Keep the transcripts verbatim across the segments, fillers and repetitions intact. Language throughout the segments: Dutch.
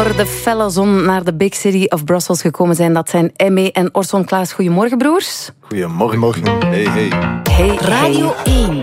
De felle zon naar de big city of Brussels gekomen zijn. Dat zijn Aimé en Orson Klaas. Goedemorgen, broers. Goedemorgen. Morgen. Hey, hey. Hey, Radio één.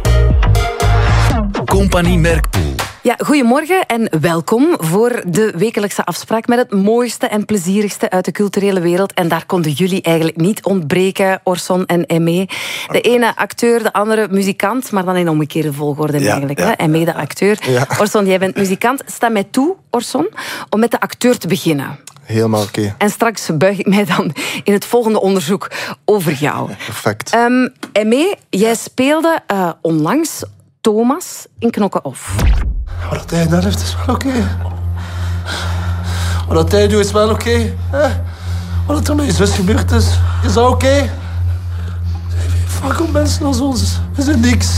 Compagnie Merkpoel. Ja, goedemorgen en welkom voor de wekelijkse afspraak met het mooiste en plezierigste uit de culturele wereld. En daar konden jullie eigenlijk niet ontbreken, Orson en Aimé. De ene acteur, de andere muzikant, maar dan in omgekeerde volgorde ja, eigenlijk. Ja, hè? Aimé de acteur. Ja. Orson, jij bent muzikant. Sta mij toe, Orson, om met de acteur te beginnen. Helemaal oké. Okay. En straks buig ik mij dan in het volgende onderzoek over jou. Perfect. Um, Aimé, jij speelde uh, onlangs Thomas in Knokke-Off. Wat hij daar heeft is wel oké. Okay. Wat hij doet is wel oké. Okay. Wat er met je zus gebeurd is, is dat oké? Okay? Fuck op mensen als ons. We zijn niks.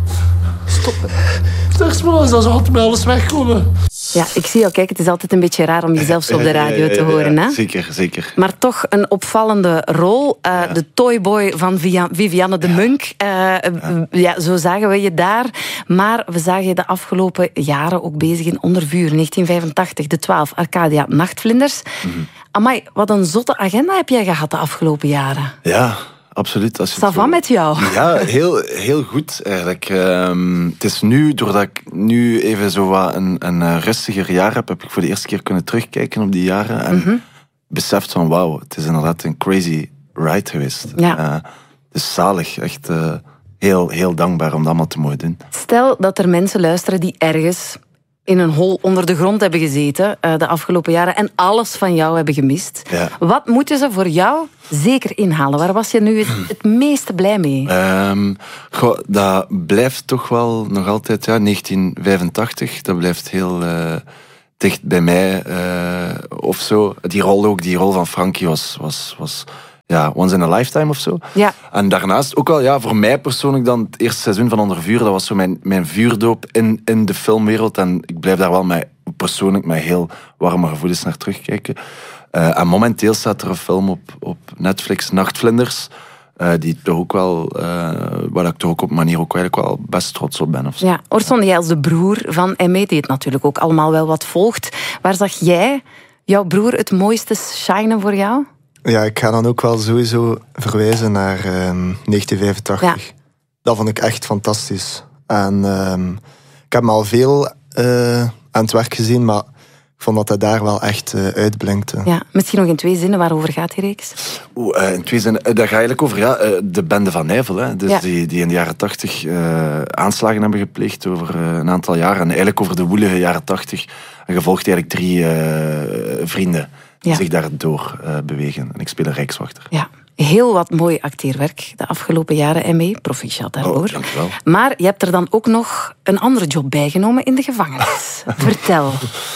Stop. Straks maar eens als ze altijd met alles wegkomen. Ja, ik zie jou kijken. Het is altijd een beetje raar om jezelf zo op de radio te horen. Ja, ja, ja. Hè? Zeker, zeker. Maar toch een opvallende rol. Uh, ja. De toyboy van Vivianne de Munk. Uh, ja. Ja, zo zagen we je daar. Maar we zagen je de afgelopen jaren ook bezig in Onder Vuur. negentien vijfentachtig, De twaalf, Arcadia, Nachtvlinders. Mm-hmm. Amai, wat een zotte agenda heb jij gehad de afgelopen jaren. Ja, absoluut. Ça va met jou? Ja, heel, heel goed eigenlijk. Um, het is nu, doordat ik nu even zo wat een, een rustiger jaar heb, heb ik voor de eerste keer kunnen terugkijken op die jaren en mm-hmm. beseft van wauw, het is inderdaad een crazy ride geweest. Ja. Uh, het is zalig, echt uh, heel, heel dankbaar om dat allemaal te mogen doen. Stel dat er mensen luisteren die ergens in een hol onder de grond hebben gezeten uh, de afgelopen jaren en alles van jou hebben gemist. Ja. Wat moeten ze voor jou zeker inhalen? Waar was je nu het, het meeste blij mee? Um, goh, dat blijft toch wel nog altijd, ja, negentien vijfentachtig, dat blijft heel uh, dicht bij mij uh, of zo. Die rol ook, die rol van Frankie was, was, was ja, once in a lifetime of zo. Ja. En daarnaast ook wel, ja, voor mij persoonlijk dan het eerste seizoen van Onder Vuur, dat was zo mijn, mijn vuurdoop in, in de filmwereld. En ik blijf daar wel met, persoonlijk met heel warme gevoelens naar terugkijken. Uh, en momenteel staat er een film op, op Netflix, Nachtvlinders, uh, die toch ook wel, uh, waar ik toch ook op een manier ook eigenlijk wel best trots op ben. Of zo. Ja, Orson, jij als de broer van Aimé, die het natuurlijk ook allemaal wel wat volgt. Waar zag jij jouw broer het mooiste shinen voor jou? Ja, ik ga dan ook wel sowieso verwijzen naar um, negentien vijfentachtig. Ja. Dat vond ik echt fantastisch. En um, ik heb me al veel uh, aan het werk gezien, maar ik vond dat hij daar wel echt uh, uitblinkte. Ja, misschien nog in twee zinnen, waarover gaat die reeks? Oeh, uh, in twee zinnen, uh, daar ga eigenlijk over, ja, uh, de bende van Nijvel. Hè, dus ja. die, die in de jaren tachtig uh, aanslagen hebben gepleegd over uh, een aantal jaren. En eigenlijk over de woelige jaren tachtig. En gevolgd eigenlijk drie uh, vrienden die ja. zich daardoor uh, bewegen. En ik speel een rijkswachter. Ja. Heel wat mooi acteerwerk de afgelopen jaren, Aimé. Proficiat daarvoor. Oh, dankjewel. Maar je hebt er dan ook nog een andere job bijgenomen in de gevangenis. Vertel.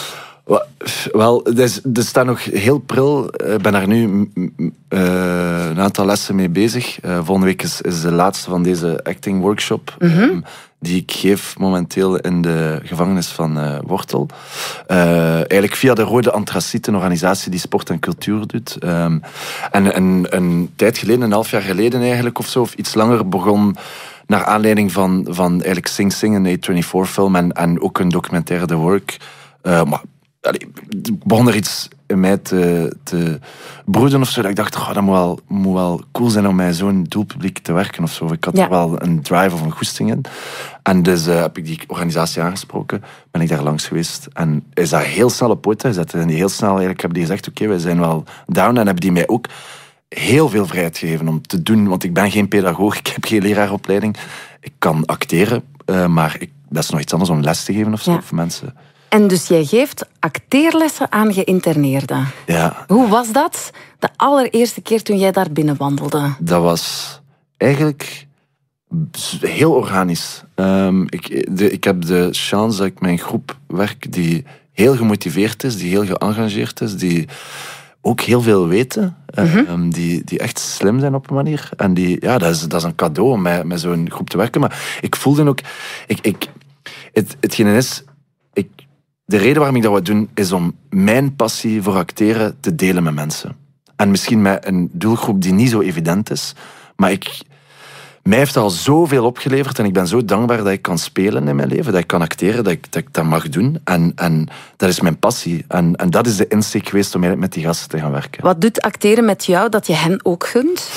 Wel, er staat nog heel pril. Ik ben daar nu uh, een aantal lessen mee bezig. Uh, volgende week is, is de laatste van deze acting workshop. Mm-hmm. Um, die ik geef momenteel in de gevangenis van uh, Wortel. Uh, eigenlijk via de Rode Antraciet, een organisatie die sport en cultuur doet. Um, en een, een tijd geleden, een half jaar geleden eigenlijk of zo, of iets langer, begon naar aanleiding van, van eigenlijk Sing Sing, een A vierentwintig film en, en ook een documentaire The Work. Uh, maar allee, begon er iets in mij te, te broeden of zo. Dat ik dacht, oh, dat moet wel, moet wel cool zijn om met zo'n doelpubliek te werken of zo. Ik had ja. er wel een drive of een goesting in. En dus uh, heb ik die organisatie aangesproken. Ben ik daar langs geweest. En is dat heel snel op poten gezet. En die heel snel eigenlijk hebben die gezegd, oké, okay, wij zijn wel down. En hebben die mij ook heel veel vrijheid gegeven om te doen. Want ik ben geen pedagoog, ik heb geen leraaropleiding. Ik kan acteren, uh, maar ik, dat is nog iets anders om les te geven of zo, ja. voor mensen. En dus jij geeft acteerlessen aan geïnterneerden. Ja. Hoe was dat de allereerste keer toen jij daar binnenwandelde? Dat was eigenlijk heel organisch. Um, ik, de, ik heb de chance dat ik met een groep werk die heel gemotiveerd is, die heel geëngageerd is, die ook heel veel weten, mm-hmm. um, die, die echt slim zijn op een manier. En die, ja, dat is, dat is een cadeau om met, met zo'n groep te werken. Maar ik voelde ook... Ik, ik, het, hetgene is... Ik, de reden waarom ik dat wil doen, is om mijn passie voor acteren te delen met mensen. En misschien met een doelgroep die niet zo evident is. Maar ik... mij heeft dat al zoveel opgeleverd en ik ben zo dankbaar dat ik kan spelen in mijn leven, dat ik kan acteren, dat ik dat, ik dat mag doen. En, en dat is mijn passie. En, en dat is de insteek geweest om eigenlijk met die gasten te gaan werken. Wat doet acteren met jou dat je hen ook gunt?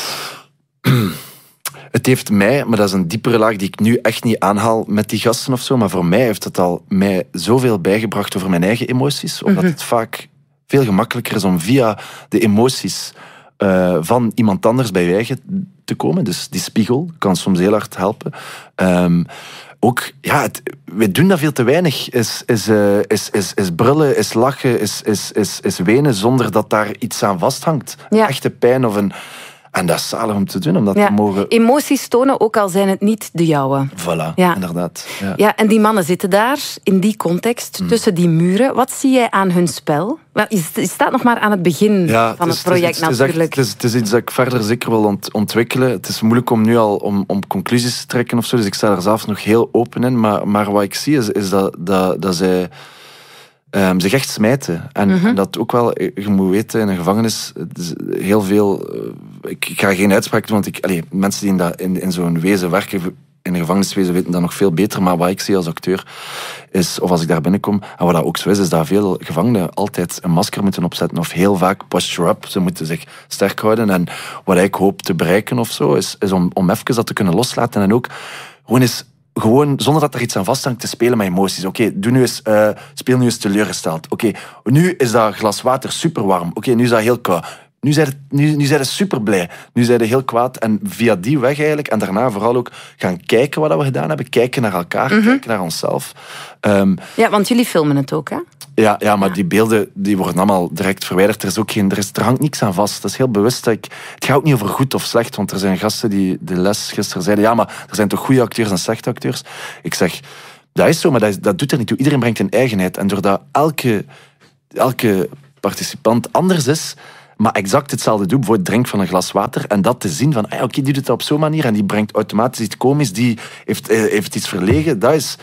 Het heeft mij, maar dat is een diepere laag die ik nu echt niet aanhaal met die gasten of zo, maar voor mij heeft het al mij zoveel bijgebracht over mijn eigen emoties, omdat mm-hmm. het vaak veel gemakkelijker is om via de emoties uh, van iemand anders bij je eigen te komen. Dus die spiegel kan soms heel hard helpen. Um, ook, ja, het, we doen dat veel te weinig. Is, is, uh, is, is, is brullen, is lachen, is, is, is, is wenen zonder dat daar iets aan vasthangt. Ja. Een echte pijn of een... En dat is zalig om te doen, om dat ja. te mogen... Emoties tonen, ook al zijn het niet de jouwe. Voilà, ja. inderdaad. Ja. ja, en die mannen zitten daar, in die context, mm. tussen die muren. Wat zie jij aan hun spel? Je staat nog maar aan het begin ja, van het, is, het project, het is, natuurlijk. Het is, het is iets dat ik verder zeker wil ont- ontwikkelen. Het is moeilijk om nu al om, om conclusies te trekken of zo, dus ik sta er zelf nog heel open in. Maar, maar wat ik zie, is, is dat, dat, dat zij... Um, zich echt smijten. En, mm-hmm. en dat ook wel, je moet weten, in een gevangenis, heel veel... Uh, ik, ik ga geen uitspraak doen, want ik, allee, mensen die in, dat, in, in zo'n wezen werken, in een gevangeniswezen, weten dat nog veel beter. Maar wat ik zie als acteur, is, of als ik daar binnenkom, en wat dat ook zo is, is dat veel gevangenen altijd een masker moeten opzetten, of heel vaak posture up. Ze moeten zich sterk houden. En wat ik hoop te bereiken of zo, is, is om, om even dat te kunnen loslaten. En ook gewoon eens... Gewoon, zonder dat er iets aan vasthangt, te spelen met emoties. Oké, okay, doe nu eens, uh, speel nu eens teleurgesteld. Oké, okay, nu is dat glas water super warm. Oké, okay, nu is dat heel koud. Nu zijn het, nu, nu zijn het super blij. Nu zijn het heel kwaad. En via die weg eigenlijk, en daarna vooral ook gaan kijken wat we gedaan hebben. Kijken naar elkaar, mm-hmm. kijken naar onszelf. Um, ja, want jullie filmen het ook, hè? Ja, ja, maar ja. die beelden die worden allemaal direct verwijderd. Er, is ook geen, er, is, er hangt niks aan vast. Dat is heel bewust. Dat ik, het gaat ook niet over goed of slecht, want er zijn gasten die de les gisteren zeiden, ja, maar er zijn toch goede acteurs en slechte acteurs? Ik zeg, dat is zo, maar dat, is, dat doet er niet toe. Iedereen brengt een eigenheid. En doordat elke, elke participant anders is, maar exact hetzelfde doet, bijvoorbeeld drinkt van een glas water, en dat te zien van, ah, oké, okay, die doet dat op zo'n manier, en die brengt automatisch iets komisch, die heeft, heeft iets verlegen, dat is...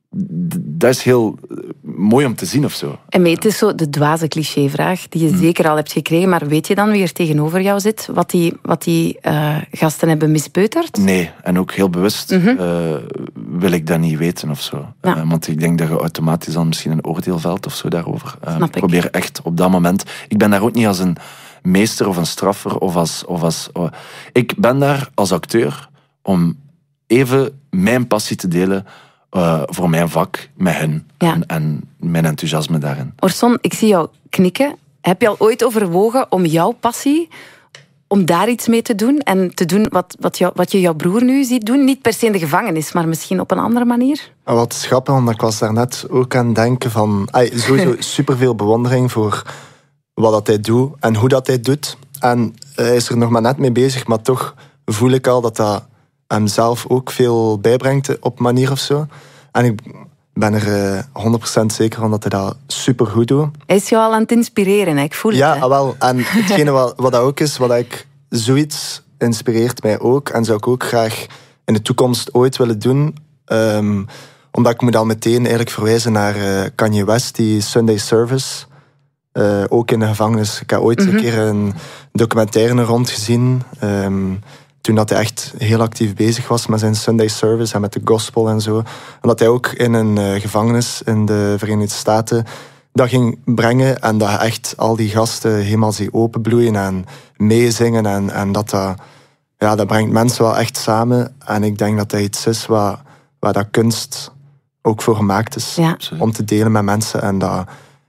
Dat is heel mooi om te zien of zo. En mee, het is zo de dwaze clichévraag die je hmm. zeker al hebt gekregen, maar weet je dan wie er tegenover jou zit? Wat die, wat die uh, gasten hebben mispeuterd? Nee, en ook heel bewust mm-hmm. uh, wil ik dat niet weten of zo. Ja. Uh, want ik denk dat je automatisch dan misschien een oordeel velt of zo daarover. Uh, Snap ik probeer ik. echt op dat moment... Ik ben daar ook niet als een meester of een straffer of als... Of als oh, ik ben daar als acteur om even mijn passie te delen... Uh, voor mijn vak, met hen. Ja. En, en mijn enthousiasme daarin. Orson, ik zie jou knikken. Heb je al ooit overwogen om jouw passie, om daar iets mee te doen? En te doen wat, wat, jou, wat je jouw broer nu ziet doen? Niet per se in de gevangenis, maar misschien op een andere manier? Wat is grappig, want ik was daarnet ook aan het denken van... Ay, sowieso superveel bewondering voor wat dat hij doet en hoe dat hij doet. En hij is er nog maar net mee bezig, maar toch voel ik al dat dat... hem zelf ook veel bijbrengt op manier of zo. En ik ben er uh, honderd procent zeker van dat hij dat supergoed doet. Hij is jou al aan het inspireren, hè? Ik voel ja, het. Ja, wel. En hetgene wat, wat dat ook is, wat ik... Zoiets inspireert mij ook. En zou ik ook graag in de toekomst ooit willen doen. Um, omdat ik moet al meteen eigenlijk verwijzen naar uh, Kanye West, die Sunday Service. Uh, ook in de gevangenis. Ik heb ooit mm-hmm. een keer een documentaire rond gezien... Um, toen dat hij echt heel actief bezig was met zijn Sunday service en met de gospel en zo. En dat hij ook in een uh, gevangenis in de Verenigde Staten dat ging brengen. En dat hij echt al die gasten helemaal zie openbloeien en meezingen. En, en dat, dat, ja, dat brengt mensen wel echt samen. En ik denk dat dat iets is waar, waar dat kunst ook voor gemaakt is. Ja. Om te delen met mensen. En dat,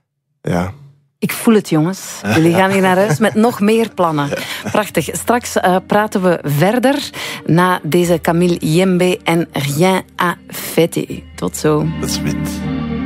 ja... Ik voel het, jongens. Jullie gaan hier naar huis met nog meer plannen. Prachtig. Straks uh, praten we verder na deze Camille Yembe en Rien à fêter. Tot zo. Dat is wit.